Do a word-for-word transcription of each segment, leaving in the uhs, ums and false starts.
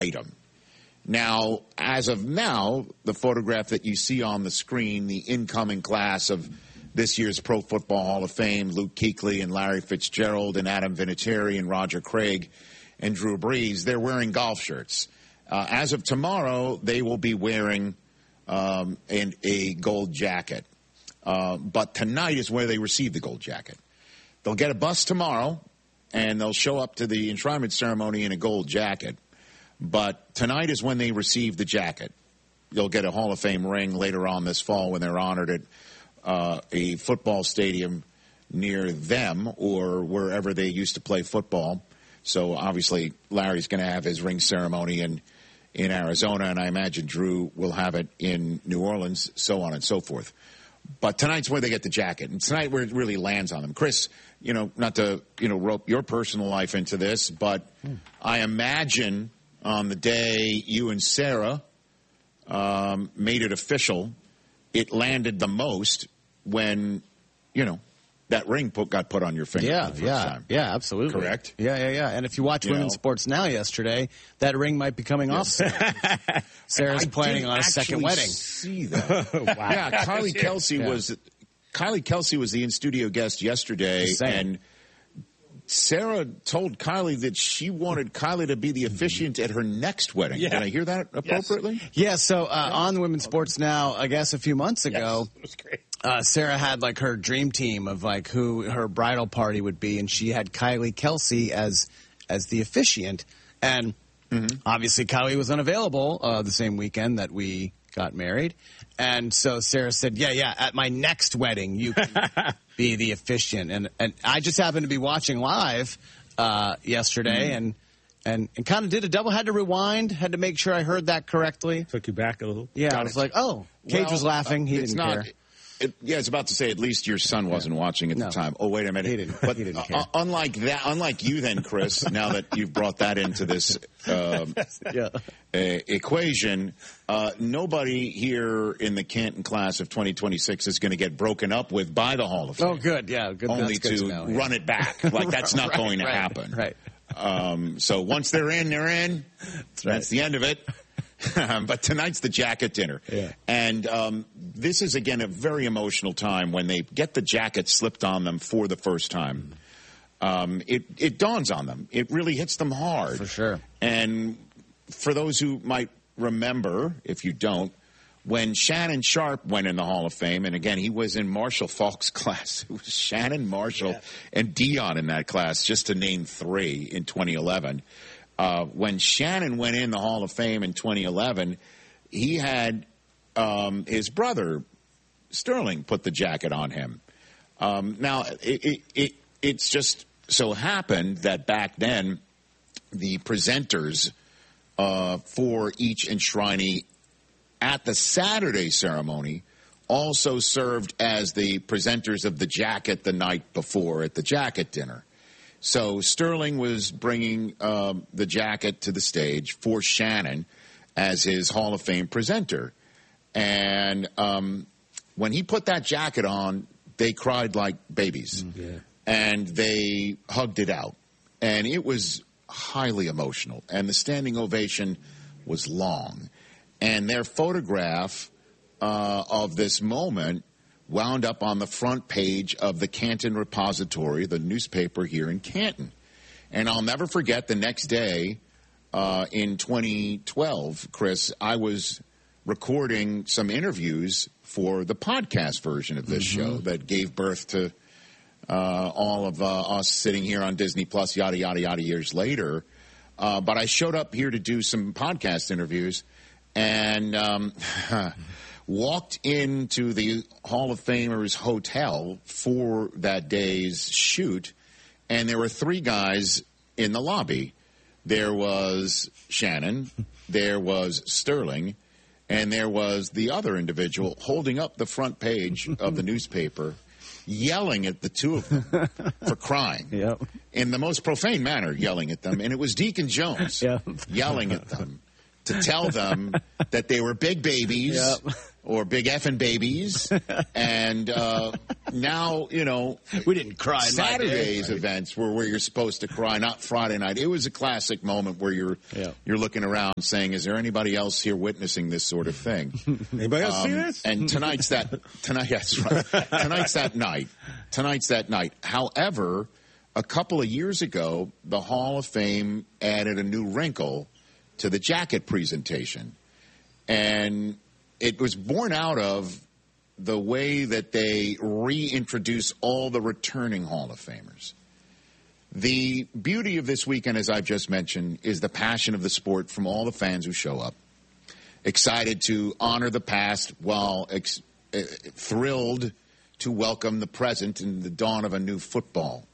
item. Now, as of now, the photograph that you see on the screen, the incoming class of this year's Pro Football Hall of Fame, Luke Kuechly and Larry Fitzgerald and Adam Vinatieri and Roger Craig and Drew Brees, they're wearing golf shirts. Uh, as of tomorrow, they will be wearing um, an, a gold jacket. Uh, but tonight is where they receive the gold jacket. They'll get a bus tomorrow, and they'll show up to the enshrinement ceremony in a gold jacket. But tonight is when they receive the jacket. You'll get a Hall of Fame ring later on this fall when they're honored at uh, a football stadium near them or wherever they used to play football. So obviously Larry's going to have his ring ceremony in, in Arizona, and I imagine Drew will have it in New Orleans, so on and so forth. But tonight's where they get the jacket, and tonight where it really lands on them. Chris, you know, not to you know rope your personal life into this, but hmm. I imagine on the day you and Sarah um, made it official, it landed the most when, you know, that ring put, got put on your finger yeah, for the first yeah, time. Yeah, absolutely. Correct? Yeah, yeah, yeah. And if you watch you Women's know, Sports Now yesterday, that ring might be coming yes. off. Sarah's I planning on a second wedding. See that? Wow. Yeah, Kylie Kelsey yeah. was Kylie Kelsey was the in-studio guest yesterday, and Sarah told Kylie that she wanted Kylie to be the officiant at her next wedding. Yeah. Did I hear that appropriately? Yes. Yeah, so uh, yeah. on Women's Sports Now, I guess a few months ago, yes, it was great. Uh, Sarah had like her dream team of like who her bridal party would be, and she had Kylie Kelsey as as the officiant. And mm-hmm. obviously Kylie was unavailable uh, the same weekend that we got married. And so Sarah said, yeah, yeah, at my next wedding, you can be the officiant. And and I just happened to be watching live uh, yesterday mm-hmm. and, and, and kind of did a double, had to rewind, had to make sure I heard that correctly. Took you back a little. Yeah, got I was it. like, oh, Cage well, was laughing. He uh, didn't not, care. It, yeah, I was about to say, at least your son wasn't yeah. watching at no. the time. Oh, wait a minute. He didn't, but he didn't care. Uh, unlike that, unlike you then, Chris, now that you've brought that into this um, yeah. uh, equation, uh, nobody here in the Canton class of twenty twenty-six is going to get broken up with by the Hall of Fame. Oh, good. Yeah, good. Only good to, to know, run yeah. it back. Like, that's not right, going to right, happen. Right. Um, so once they're in, they're in. That's, right. that's the end of it. But tonight's the jacket dinner. Yeah. And um, this is, again, a very emotional time when they get the jacket slipped on them for the first time. Um, it, it dawns on them. It really hits them hard. For sure. And for those who might remember, if you don't, when Shannon Sharpe went in the Hall of Fame, and again, he was in Marshall Faulk's class. It was Shannon, Marshall, yeah. and Dion in that class, just to name three in twenty eleven. Uh, when Shannon went in the Hall of Fame in twenty eleven, he had um, his brother, Sterling, put the jacket on him. Um, now, it, it, it, it's just so happened that back then, the presenters uh, for each enshrinee at the Saturday ceremony also served as the presenters of the jacket the night before at the jacket dinner. So Sterling was bringing um, the jacket to the stage for Shannon as his Hall of Fame presenter. And um, when he put that jacket on, they cried like babies. Yeah. And they hugged it out. And it was highly emotional. And the standing ovation was long. And their photograph uh, of this moment wound up on the front page of the Canton Repository, the newspaper here in Canton. And I'll never forget the next day uh, in twenty twelve, Chris, I was recording some interviews for the podcast version of this mm-hmm. show that gave birth to uh, all of uh, us sitting here on Disney Plus, yada, yada, yada, years later. Uh, but I showed up here to do some podcast interviews and um walked into the Hall of Famers hotel for that day's shoot, and there were three guys in the lobby. There was Shannon, there was Sterling, and there was the other individual holding up the front page of the newspaper, yelling at the two of them for crying. Yep. In the most profane manner, yelling at them. And it was Deacon Jones yep. yelling at them to tell them that they were big babies. Yep. Or big effing babies, and uh, now, you know, we didn't cry. Saturday's right? events were where you're supposed to cry, not Friday night. It was a classic moment where you're yeah. you're looking around saying, is there anybody else here witnessing this sort of thing? Anybody else um, see this? And tonight's that tonight. Yes, right. Tonight's that night. Tonight's that night. However, a couple of years ago, the Hall of Fame added a new wrinkle to the jacket presentation, and it was born out of the way that they reintroduce all the returning Hall of Famers. The beauty of this weekend, as I've just mentioned, is the passion of the sport from all the fans who show up, excited to honor the past while ex- uh, thrilled to welcome the present and the dawn of a new football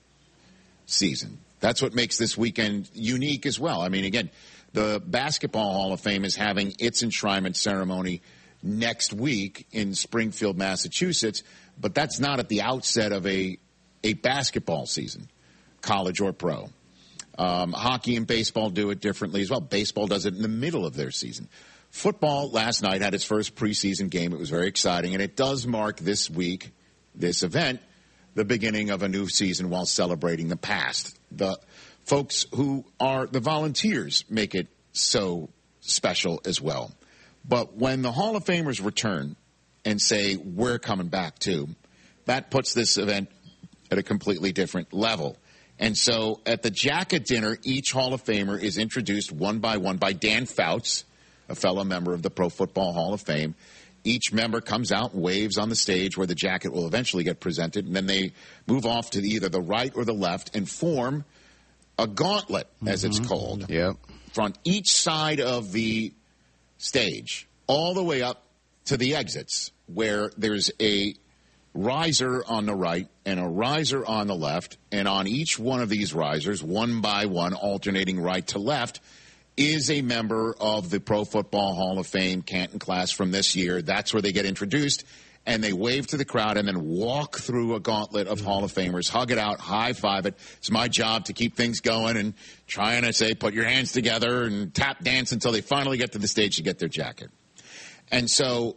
season. That's what makes this weekend unique as well. I mean, again, the Basketball Hall of Fame is having its enshrinement ceremony next week in Springfield, Massachusetts, but that's not at the outset of a a basketball season, college or pro. Um, hockey and baseball do it differently as well. Baseball does it in the middle of their season. Football last night had its first preseason game. It was very exciting, and it does mark this week, this event, the beginning of a new season while celebrating the past. The folks who are the volunteers make it so special as well. But when the Hall of Famers return and say, we're coming back too, that puts this event at a completely different level. And so at the jacket dinner, each Hall of Famer is introduced one by one by Dan Fouts, a fellow member of the Pro Football Hall of Fame. Each member comes out and waves on the stage where the jacket will eventually get presented, and then they move off to either the right or the left and form a gauntlet, as mm-hmm. it's called, yep. from each side of the stage all the way up to the exits, where there's a riser on the right and a riser on the left, and on each one of these risers, one by one, alternating right to left, is a member of the Pro Football Hall of Fame Canton class from this year. That's where they get introduced, and they wave to the crowd and then walk through a gauntlet of Hall of Famers, hug it out, high-five it. It's my job to keep things going and trying to say, put your hands together and tap dance until they finally get to the stage to get their jacket. And so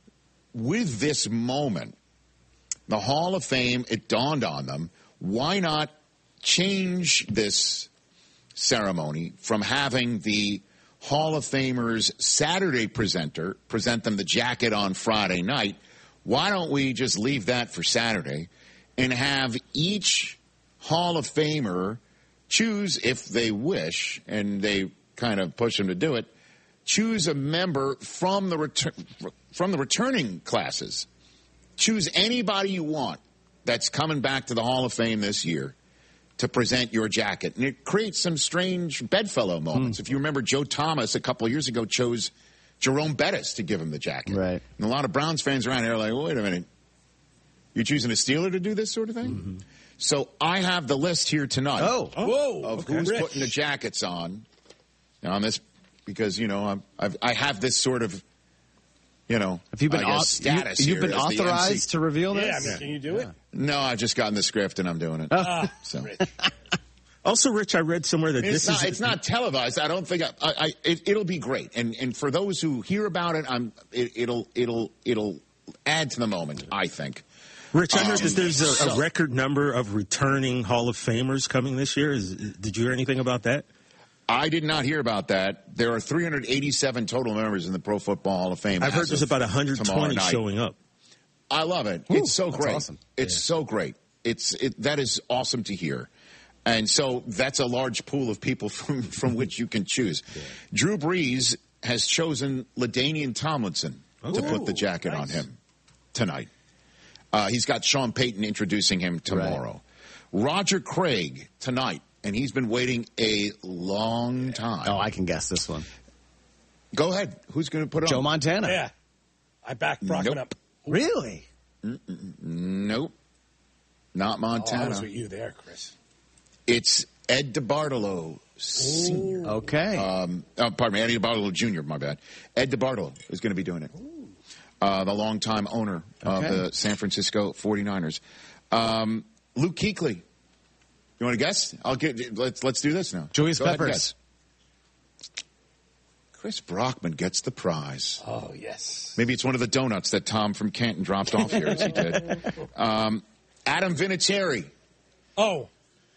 with this moment, the Hall of Fame, it dawned on them, why not change this ceremony from having the Hall of Famers Saturday presenter present them the jacket on Friday night? Why don't we just leave that for Saturday and have each Hall of Famer choose, if they wish, and they kind of push them to do it, choose a member from the retur- from the returning classes. Choose anybody you want that's coming back to the Hall of Fame this year to present your jacket. And it creates some strange bedfellow moments. Mm. If you remember, Joe Thomas a couple of years ago chose Jerome Bettis to give him the jacket. Right. And a lot of Browns fans around here are like, well, wait a minute. You're choosing a Steeler to do this sort of thing? Mm-hmm. So I have the list here tonight. Oh, whoa, of okay. who's Rich. putting the jackets on. Now, on this, because, you know, I'm, I've, I have this sort of, you know, have you been I guess, auth- status you, You've here been as the authorized M C. to reveal this? Yeah, I mean, can you do it? No, I've just gotten the script and I'm doing it. Ah, so. Rich. Also, Rich, I read somewhere that It's this not, is... it's not televised. I don't think I, I, I it, it'll be great. And and for those who hear about it, I'm it, it'll it'll it'll add to the moment, I think. Rich, I heard um, that there's a, so, a record number of returning Hall of Famers coming this year. Is, did you hear anything about that? I did not hear about that. There are three hundred eighty-seven total members in the Pro Football Hall of Fame. I've heard there's about one hundred twenty showing up. I love it. Ooh, it's so that's great. Awesome. It's yeah. so great. It's it, that is awesome to hear. And so that's a large pool of people from, from which you can choose. Yeah. Drew Brees has chosen LaDainian Tomlinson Ooh, to put the jacket nice. on him tonight. Uh, he's got Sean Payton introducing him tomorrow. Right. Roger Craig tonight, and he's been waiting a long time. Oh, I can guess this one. Go ahead. Who's going to put it Joe on? Joe Montana. Yeah. I back Brock nope. up. Really? Mm-mm. Nope. Not Montana. Oh, I was with you there, Chris. It's Ed DeBartolo Senior Okay. Um, oh, pardon me, Eddie DeBartolo Junior, my bad. Ed DeBartolo is going to be doing it. Uh, the longtime owner okay. of the San Francisco forty-niners. Um, Luke Kuechly. You want to guess? I'll get. Let's let's do this now. Julius Go Peppers. Chris Brockman gets the prize. Oh, yes. Maybe it's one of the donuts that Tom from Canton dropped off here as he did. Um, Adam Vinatieri. Oh.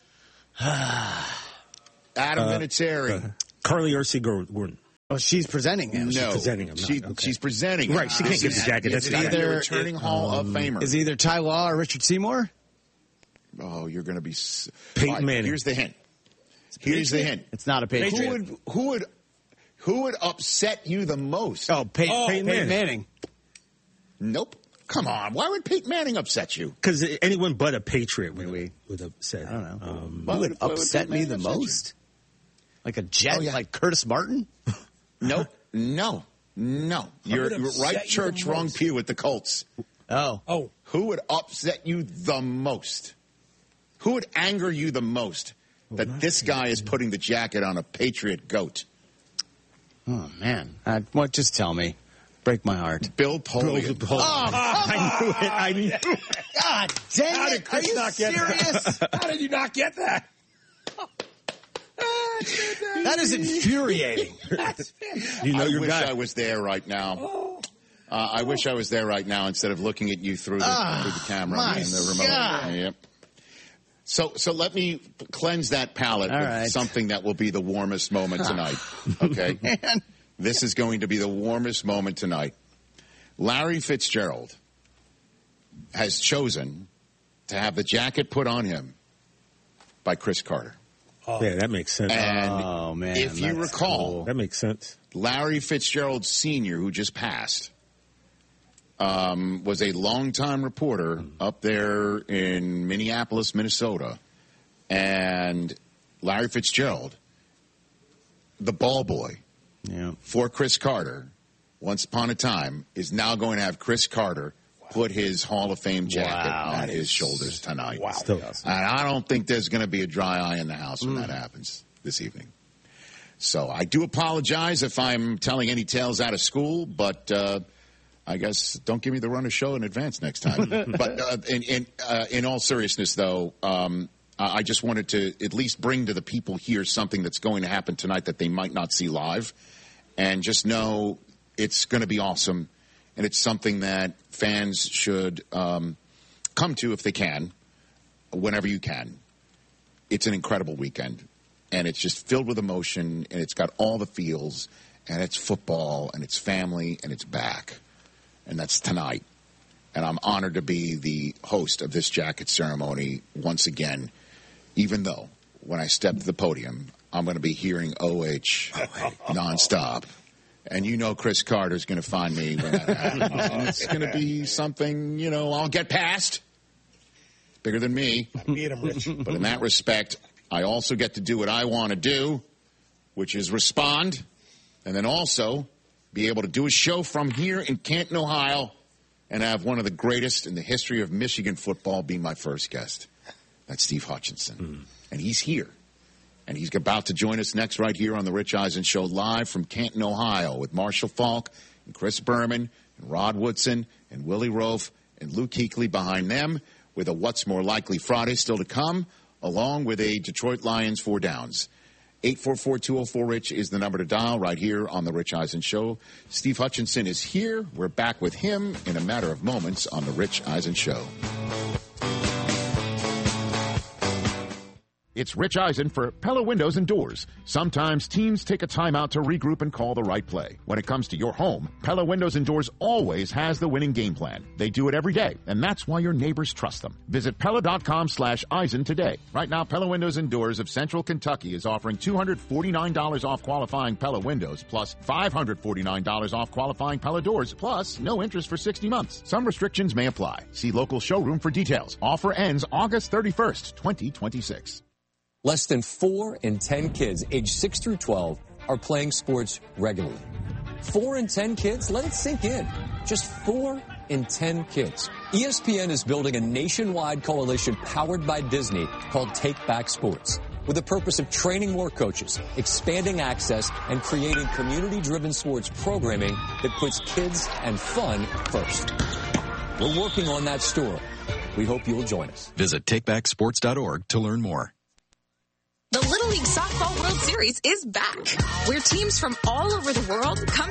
Adam Uh, Vinatieri. Uh, Carly Ursi-Gordon. Oh, she's presenting him. No, She's presenting him. She, Okay. She's presenting Right, him. she can't This get the is- jacket. That's It's not- either Either- returning Hall of Famer. Is either Ty Law or Richard Seymour? Oh, you're going to be... s- Peyton All right, Manning. Here's the hint. Here's the hint. It's not a Patriot. Who would, who would, who would upset you the most? Oh, Pey- Oh, Peyton, Peyton Manning. Manning. Nope. Come on. Why would Peyton Manning upset you? Because anyone but a Patriot would, Maybe. would upset. I don't know. Um, Why Who would why would upset Peyton me Manning the upset you? most? Like a jet, Oh, yeah. like Curtis Martin? Nope. No. No. You're, would you're upset right you the church, wrong most? pew at the Colts. Oh. Oh. Who would upset you the most? Who would anger you the most that this guy is putting the jacket on a Patriot goat? Oh, man. Uh, what? Just tell me. Break my heart. Bill Polian. Hold on. I knew it. I knew it. God dang How it. did Chris Are you not get that? serious? How did you not get that? That is infuriating. You know I your wish guy. I was there right now. Uh, I wish I was there right now instead of looking at you through the, Ah, through the camera my and the remote. God. Yep. So, so let me cleanse that palate All with right. something that will be the warmest moment tonight. Okay, Man. this is going to be the warmest moment tonight. Larry Fitzgerald has chosen to have the jacket put on him by Chris Carter. Yeah, that makes sense. And Oh, man, if you that's recall, cool. that makes sense. Larry Fitzgerald Senior, who just passed, um, was a longtime reporter up there in Minneapolis, Minnesota. And Larry Fitzgerald, the ball boy Yeah. for Chris Carter, once upon a time, is now going to have Chris Carter put his Hall of Fame jacket Wow. on his shoulders tonight. Wow. Still. And I don't think there's going to be a dry eye in the house when that happens this evening. So I do apologize if I'm telling any tales out of school, but uh, I guess don't give me the run of show in advance next time. But uh, in in, uh, in all seriousness, though, um, I just wanted to at least bring to the people here something that's going to happen tonight that they might not see live, and just know it's going to be awesome, and it's something that fans should um, come to if they can, whenever you can. It's an incredible weekend. And it's just filled with emotion, and it's got all the feels, and it's football, and it's family, and it's back. And that's tonight. And I'm honored to be the host of this jacket ceremony once again, even though when I step to the podium, I'm going to be hearing O H nonstop. And you know Chris Carter's going to find me when that happens. And it's going to be something, you know, I'll get past. It's bigger than me. Beat him, Rich. But in that respect, I also get to do what I want to do, which is respond, and then also be able to do a show from here in Canton, Ohio, and have one of the greatest in the history of Michigan football be my first guest. That's Steve Hutchinson. Mm. And he's here. And he's about to join us next right here on the Rich Eisen Show live from Canton, Ohio, with Marshall Falk and Chris Berman and Rod Woodson and Willie Rofe and Luke Kuechly behind them, with a What's More Likely Friday still to come, along with a Detroit Lions four downs. eight four four, two oh four, RICH is the number to dial right here on the Rich Eisen Show. Steve Hutchinson is here. We're back with him in a matter of moments on the Rich Eisen Show. It's Rich Eisen for Pella Windows and Doors. Sometimes teams take a timeout to regroup and call the right play. When it comes to your home, Pella Windows and Doors always has the winning game plan. They do it every day, and that's why your neighbors trust them. Visit Pella.com slash Eisen today. Right now, Pella Windows and Doors of Central Kentucky is offering two hundred forty-nine dollars off qualifying Pella windows, plus five hundred forty-nine dollars off qualifying Pella doors, plus no interest for sixty months. Some restrictions may apply. See local showroom for details. Offer ends August thirty-first, twenty twenty-six. Less than four in ten kids aged six through twelve are playing sports regularly. Four in ten kids? Let it sink in. Just four in ten kids. E S P N is building a nationwide coalition powered by Disney called Take Back Sports, with the purpose of training more coaches, expanding access, and creating community-driven sports programming that puts kids and fun first. We're working on that story. We hope you'll join us. Visit take back sports dot org to learn more. The Little League Softball World Series is back, where teams from all over the world come